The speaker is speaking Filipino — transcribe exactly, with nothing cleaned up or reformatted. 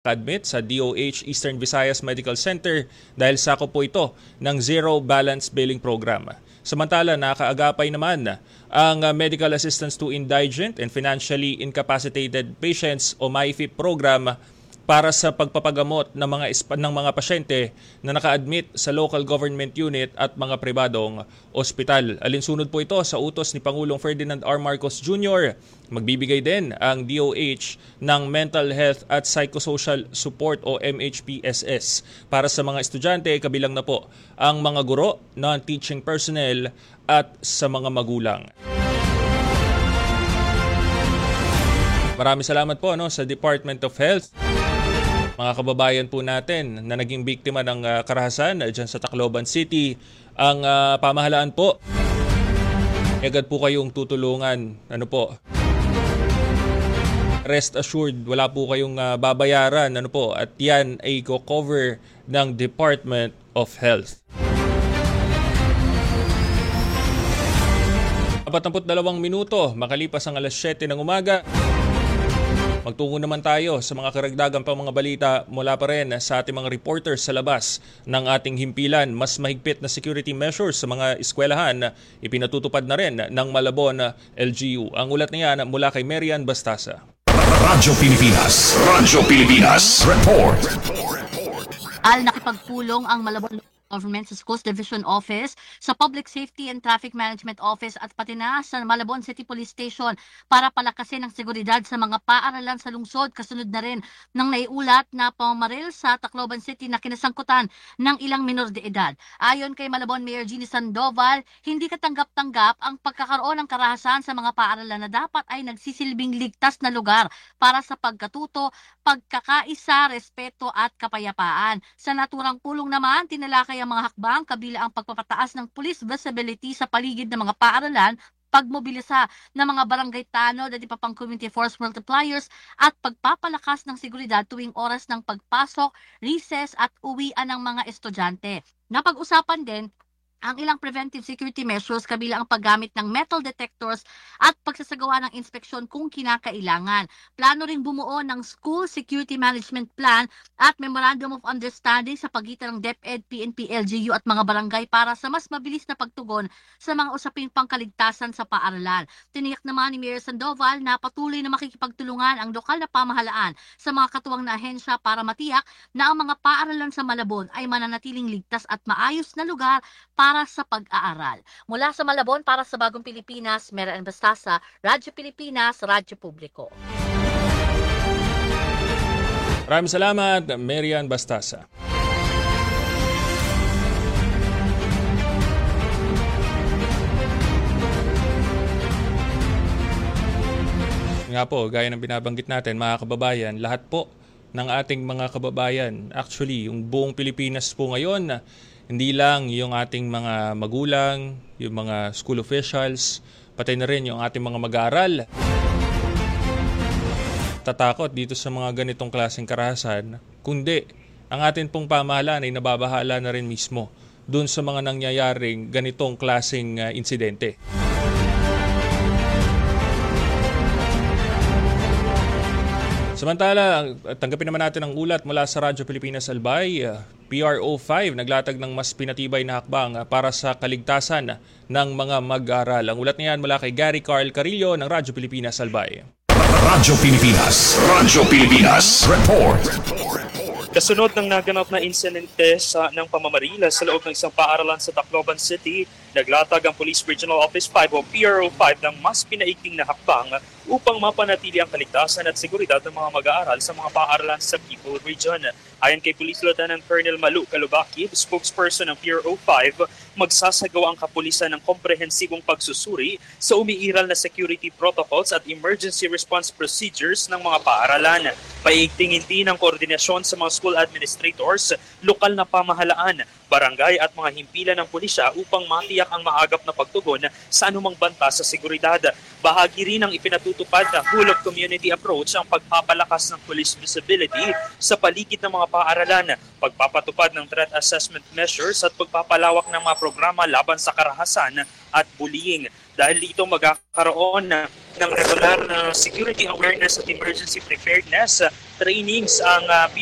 admit sa D O H Eastern Visayas Medical Center dahil sakop po ito ng Zero Balance Billing Program. Samantala, nakaagapay naman ang Medical Assistance to Indigent and Financially Incapacitated Patients o M I F I P program para sa pagpapagamot ng mga ng mga pasyente na naka-admit sa local government unit at mga pribadong ospital. Alinsunod po ito sa utos ni Pangulong Ferdinand R. Marcos Junior Magbibigay din ang D O H ng Mental Health at Psychosocial Support o M H P S S para sa mga estudyante, kabilang na po ang mga guro, non-teaching personnel at sa mga magulang. Maraming salamat po no, sa Department of Health. Mga kababayan po natin na naging biktima ng uh, karahasan uh, dyan sa Tacloban City, ang uh, pamahalaan po, agad po kayong tutulungan. Ano po? Rest assured, wala po kayong uh, babayaran. Ano po? At yan ay co-cover ng Department of Health. apat na dalawang minuto, makalipas ang alas siyete ng umaga. Magtungo naman tayo sa mga karagdagang pang mga balita mula pa rin sa ating mga reporters sa labas ng ating himpilan. Mas mahigpit na security measures sa mga eskwelahan ipinatutupad na rin ng Malabon L G U. Ang ulat niyan mula kay Marian Bastasa. Radyo Pilipinas. Radyo Pilipinas. Report. Al nakipagpulong ang Malabon Government sa Schools Division Office, sa Public Safety and Traffic Management Office at pati na sa Malabon City Police Station para palakasin ang seguridad sa mga paaralan sa lungsod. Kasunod na rin ng naiulat na pamamaril sa Tacloban City na kinasangkutan ng ilang minor de edad. Ayon kay Malabon Mayor Jeannie Sandoval, hindi katanggap-tanggap ang pagkakaroon ng karahasan sa mga paaralan na dapat ay nagsisilbing ligtas na lugar para sa pagkatuto, pagkakaisa, respeto at kapayapaan. Sa naturang pulong naman, tinalakay ang mga hakbang kabila ang pagpapataas ng police visibility sa paligid ng mga paaralan, pagmobilisa ng mga barangay tanod at iba pang community force multipliers at pagpapalakas ng seguridad tuwing oras ng pagpasok, recess at uwian ng mga estudyante. Napag-usapan din ang ilang preventive security measures kabilang ang paggamit ng metal detectors at pagsasagawa ng inspeksyon kung kinakailangan. Plano ring bumuo ng School Security Management Plan at Memorandum of Understanding sa pagitan ng DepEd, P N P, L G U at mga barangay para sa mas mabilis na pagtugon sa mga usaping pangkaligtasan sa paaralan. Tiniyak naman ni Mayor Sandoval na patuloy na makikipagtulungan ang lokal na pamahalaan sa mga katuwang na ahensya para matiyak na ang mga paaralan sa Malabon ay mananatiling ligtas at maayos na lugar para para sa pag-aaral. Mula sa Malabon para sa Bagong Pilipinas, Marian Bastasa, Radyo Pilipinas, Radyo Publiko. Maraming salamat, Marian Bastasa. Nga po, gaya ng binabanggit natin, mga kababayan, lahat po ng ating mga kababayan, actually, yung buong Pilipinas po ngayon, hindi lang yung ating mga magulang, yung mga school officials, pati na rin yung ating mga mag-aaral. Tatakot dito sa mga ganitong klaseng karahasan, kundi ang ating pong pamahalaan ay nababahala na rin mismo dun sa mga nangyayaring ganitong klaseng uh, insidente. Samantala, tanggapin naman natin ang ulat mula sa Radyo Pilipinas Albay. P R O five naglatag ng mas pinatibay na hakbang para sa kaligtasan ng mga mag-aaral. Ang ulat niyan mula kay Gary Carl Carillo ng Radyo Pilipinas Albay. Radyo Pilipinas. Radyo Pilipinas. Report. Kasunod ng naganap na insidente sa ng pamamarila sa loob ng isang paaralan sa Tacloban City, naglatag ang Police Regional Office five o P R O five ng mas pinaigting na hakbang upang mapanatili ang kaligtasan at seguridad ng mga mag-aaral sa mga paaralan sa Bicol Region. Ayon kay Police Lieutenant Colonel Malu Calubaki, spokesperson ng P R O five, magsasagawa ang kapulisan ng komprehensibong pagsusuri sa umiiral na security protocols at emergency response procedures ng mga paaralan. Paigtingin din ang koordinasyon sa mga school administrators, lokal na pamahalaan, barangay at mga himpilan ng pulisya upang matiyak ang maagap na pagtugon sa anumang banta sa seguridad. Bahagi rin ng ipinatutupad na whole of community approach ang pagpapalakas ng police visibility sa paligid ng mga paaralan, pagpapatupad ng threat assessment measures at pagpapalawak ng mga programa laban sa karahasan at bullying. Dahil dito magkakaroon na ng regular na security awareness at emergency preparedness trainings ang uh,